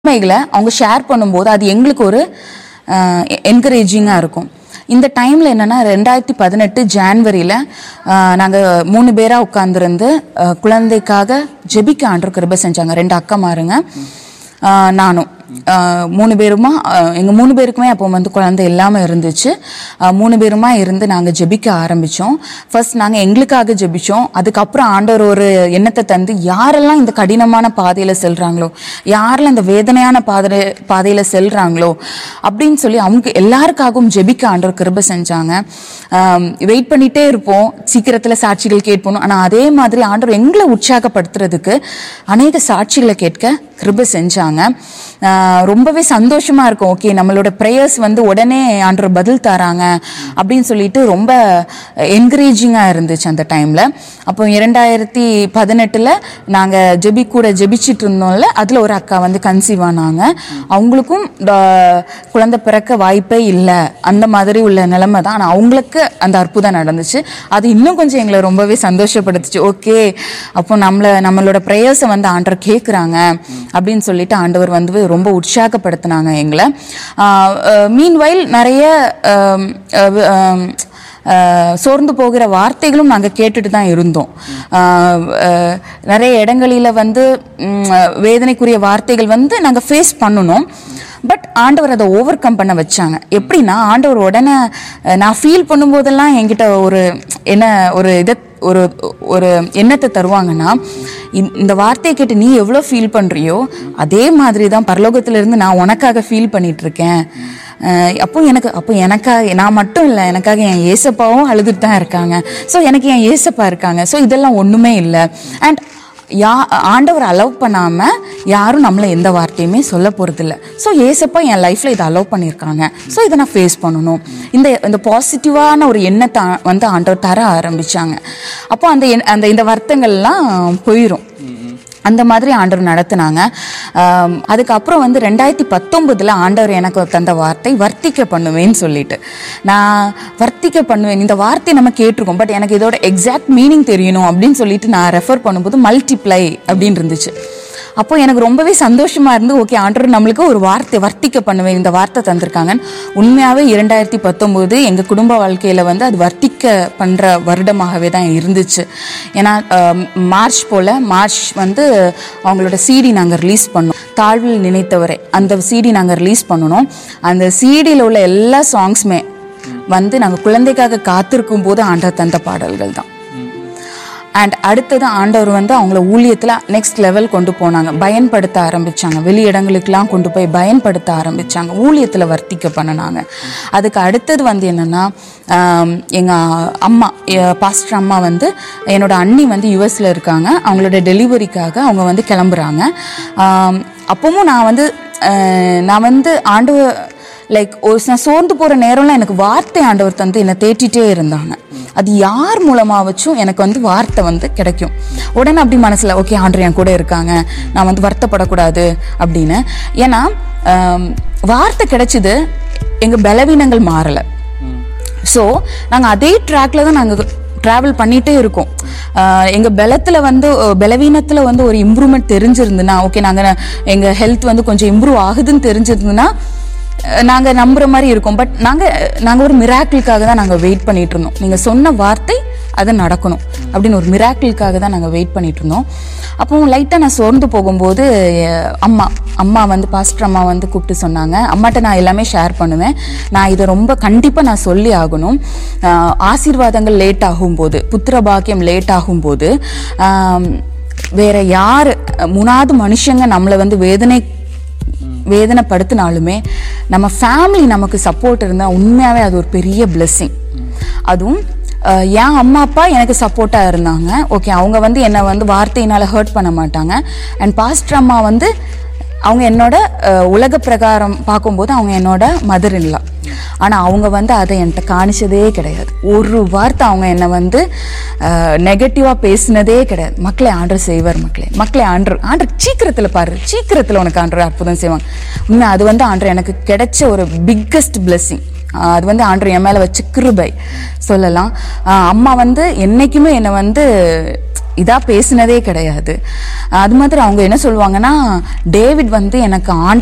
உண்மைகளை அவங்க ஷேர் பண்ணும்போது அது எங்களுக்கு ஒரு என்கரேஜிங்காக இருக்கும். இந்த டைமில் என்னென்னா 2018 ஜான்வரியில் நாங்கள் 3 பேராக உட்காந்துருந்து குழந்தைக்காக ஜெபிக்க ஆண்டவர் கிருபை செஞ்சாங்க. 2 அக்காமாருங்க, நானும் 3 பேருமா, எங்கள் 3 பேருக்குமே அப்போ வந்து குழந்தை இல்லாமல் இருந்துச்சு. 3 பேருமா இருந்து நாங்கள் ஜெபிக்க ஆரம்பித்தோம். ஃபர்ஸ்ட் நாங்கள் எங்களுக்காக ஜெபித்தோம். அதுக்கப்புறம் ஆண்டவர் ஒரு எண்ணத்தை தந்து யாரெல்லாம் இந்த கடினமான பாதையில் செல்கிறாங்களோ, யாரெல்லாம் இந்த வேதனையான பாதையில் செல்கிறாங்களோ அப்படின்னு சொல்லி அவங்க எல்லாருக்காகவும் ஜெபிக்க ஆண்டவர் கிருபை செஞ்சாங்க. வெயிட் பண்ணிகிட்டே இருப்போம், சீக்கிரத்தில் சாட்சிகள் கேட்போம். ஆனால் அதே மாதிரி ஆண்டவர் எங்களை உற்சாகப்படுத்துறதுக்கு அநேக சாட்சிகளை கேட்க கிருபை செஞ்சாங்க. ரொம்பவே சந்தோஷமா இருக்கும். ஓகே, நம்மளோட ப்ரேயர்ஸ் வந்து உடனே ஆண்டவர் பதில் தராங்க அப்படின்னு சொல்லிட்டு ரொம்ப என்கரேஜிங்கா இருந்துச்சு அந்த டைம்ல. அப்போ 2018 நாங்கள் கூட ஜெபிச்சிட்டு இருந்தோம்ல, அதுல ஒரு அக்கா வந்து கன்சீவ் ஆனாங்க. அவங்களுக்கும் குழந்தை பிறக்க வாய்ப்பே இல்லை, அந்த மாதிரி உள்ள நிலைமை தான். ஆனால் அவங்களுக்கு அந்த அற்புதம் நடந்துச்சு. அது இன்னும் கொஞ்சம் எங்களை ரொம்பவே சந்தோஷப்படுத்துச்சு. ஓகே, அப்போ நம்மளோட ப்ரேயர்ஸை வந்து ஆண்டவர் கேட்குறாங்க அப்படின்னு சொல்லிட்டு ஆண்டவர் வந்து ரொம்ப உற்சாகப்படுத்தினாங்க எங்களை. மீன்வைல் நிறைய சோர்ந்து போகிற வார்த்தைகளும் நாங்கள் கேட்டுட்டு தான் இருந்தோம். நிறைய இடங்களில் வந்து வேதனைக்குரிய வார்த்தைகள் வந்து நாங்கள் ஃபேஸ் பண்ணணும். பட் ஆண்டவர் அதை ஓவர் கம் பண்ண வச்சாங்க. எப்படின்னா, ஆண்டவர் உடனே நான் ஃபீல் பண்ணும்போதெல்லாம் என்கிட்ட ஒரு எண்ணத்தை தருவாங்கன்னா, இந்த வார்த்தையை கேட்டு நீ எவ்வளோ ஃபீல் பண்ணுறியோ அதே மாதிரி தான் பரலோகத்திலிருந்து நான் உனக்காக ஃபீல் பண்ணிட்டு இருக்கேன். அப்போ எனக்காக நான் மட்டும் இல்லை, எனக்காக என் ஏசப்பாவும் அழுதுட்டு தான் இருக்காங்க. ஸோ எனக்கு என் ஏசப்பா இருக்காங்க. ஸோ இதெல்லாம் ஒன்றுமே இல்லை. அண்ட் ஆண்டவர் அலோவ் பண்ணாமல் யாரும் நம்மளை எந்த வார்த்தையுமே சொல்ல போகிறதில்ல. ஸோ ஏசப்பா என் லைஃப்பில் இதை அலோவ் பண்ணியிருக்காங்க. ஸோ இதை நான் ஃபேஸ் பண்ணணும். இந்த பாசிட்டிவான ஒரு எண்ணத்தை வந்து ஆண்டவர் தர ஆரம்பித்தாங்க. அப்போ இந்த வருத்தங்கள்லாம் போயிடும். அந்த மாதிரி ஆண்டவர் நடத்தினாங்க. அதுக்கப்புறம் வந்து 2019 ஆண்டவர் எனக்கு தந்த வார்த்தை வர்த்திக்க பண்ணுவேன்னு சொல்லிட்டு. நான் வர்த்திக்க பண்ணுவேன், இந்த வார்த்தை நம்ம கேட்டிருக்கோம், பட் எனக்கு இதோட எக்ஸாக்ட் மீனிங் தெரியணும் அப்படின்னு சொல்லிட்டு நான் ரெஃபர் பண்ணும்போது மல்டிப்ளை அப்படின்னு இருந்துச்சு. அப்போ எனக்கு ரொம்பவே சந்தோஷமா இருந்து, ஓகே, ஆண்டவர் நம்மளுக்கு ஒரு வார்த்தை வர்த்திக்க பண்ணுவேன் இந்த வார்த்தை தந்திருக்காங்க. உண்மையாகவே 2019 எங்கள் குடும்ப வாழ்க்கையில் வந்து அது வர்த்திக்க பண்ணுற வருடமாகவே தான் இருந்துச்சு. ஏன்னா மார்ச் வந்து அவங்களோட சிடி நாங்கள் ரிலீஸ் பண்ணோம். தாழ்வில் நினைத்தவரை அந்த சிடி நாங்கள் ரிலீஸ் பண்ணணும். அந்த சிடியில் உள்ள எல்லா சாங்ஸுமே வந்து நாங்கள் குழந்தைக்காக காத்திருக்கும் போது ஆண்டவர் தந்த பாடல்கள் தான். அண்ட் அடுத்தது ஆண்டவர் வந்து அவங்கள ஊழியத்தில் நெக்ஸ்ட் லெவல் கொண்டு போனாங்க, பயன்படுத்த ஆரம்பித்தாங்க. வெளி இடங்களுக்கெல்லாம் கொண்டு போய் பயன்படுத்த ஆரம்பித்தாங்க, ஊழியத்தில் வர்த்திக்க பண்ணினாங்க. அதுக்கு அடுத்தது வந்து என்னென்னா, எங்கள் அம்மா, பாஸ்டர் அம்மா வந்து என்னோட அண்ணி வந்து யுஎஸில் இருக்காங்க. அவங்களோட டெலிவரிக்காக அவங்க வந்து கிளம்புறாங்க. அப்பவும் நான் வந்து ஆண்டவர் நான் சோர்ந்து போகிற நேரம்லாம் எனக்கு வார்த்தை ஆண்டவர் தந்து என்னை தேட்டிகிட்டே இருந்தாங்க. அது யார் மூலமாகச்சும் எனக்கு வந்து வார்த்தை வந்து கிடைக்கும். உடனே அப்படி மனசில், ஓகே, ஆண்டவர் என் கூட இருக்காங்க, நான் வந்து வருத்தப்படக்கூடாது அப்படின்னு. ஏன்னா வார்த்தை கிடைச்சிது, எங்கள் பலவீனங்கள் மாறலை. ஸோ நாங்கள் அதே ட்ராக்ல தான் நாங்கள் ட்ராவல் பண்ணிகிட்டே இருக்கோம். எங்கள் பலவீனத்தில் வந்து ஒரு இம்ப்ரூவ்மெண்ட் தெரிஞ்சிருந்துன்னா, ஓகே, எங்கள் ஹெல்த் வந்து கொஞ்சம் இம்ப்ரூவ் ஆகுதுன்னு தெரிஞ்சிருந்துன்னா நாங்கள் நம்புகிற மாதிரி இருக்கும். பட் நாங்கள் ஒரு மிராக்கிளுக்காக தான் நாங்கள் வெயிட் பண்ணிட்டு இருந்தோம். நீங்கள் சொன்ன வார்த்தை அது நடக்கணும் அப்படின்னு ஒரு மிராக்கிளுக்காக தான் நாங்கள் வெயிட் பண்ணிட்டு இருந்தோம். அப்போ லைட்டாக நான் சோர்ந்து போகும்போது அம்மா வந்து பாஸ்டர் அம்மா வந்து கூப்பிட்டு சொன்னாங்க, அம்மாட்ட நான் எல்லாமே ஷேர் பண்ணுவேன், நான் இதை ரொம்ப கண்டிப்பாக நான் சொல்லி ஆகணும். ஆசீர்வாதங்கள் லேட் ஆகும்போது, புத்திர பாக்கியம் லேட் ஆகும்போது வேற யார் 3வது மனுஷங்க நம்மளை வந்து வேதனைப்படுத்தினாலுமே நம்ம ஃபேமிலி நமக்கு சப்போர்ட் இருந்தால் உண்மையாகவே அது ஒரு பெரிய பிளெஸ்ஸிங். அதுவும் என் அம்மா அப்பா எனக்கு சப்போர்ட்டாக இருந்தாங்க. ஓகே, அவங்க வந்து என்னை வந்து வார்த்தையினால் ஹர்ட் பண்ண மாட்டாங்க. அண்ட் பாஸ்டர் அம்மா வந்து அவங்க என்னோட உலக பிரகாரம் பார்க்கும்போது அவங்க என்னோட மதர் இல்லா. ஆனால் அவங்க வந்து அதை என்கிட்ட காணிச்சதே கிடையாது. ஒரு வார்த்தை அவங்க என்னை வந்து நெகட்டிவாக பேசினதே கிடையாது. மக்களை ஆண்டவர் செய்வார், மக்களை ஆண்டவர் சீக்கிரத்தில் பாரு, சீக்கிரத்தில் உனக்கு ஆண்டவர் அற்புதம் செய்வாங்க. உண்மை, அது வந்து ஆண்டவர் எனக்கு கிடைச்ச ஒரு பிக்கஸ்ட் பிளெஸ்ஸிங். அது வந்து ஆண்டவர் என் மேலே வச்சு கிருபை சொல்லலாம். அம்மா வந்து என்னைக்குமே என்னை வந்து இதா பேசினதே கிடையாது. அது மாதிரி அவங்க என்ன சொல்லுவாங்கன்னா, டேவிட் வந்து எனக்கு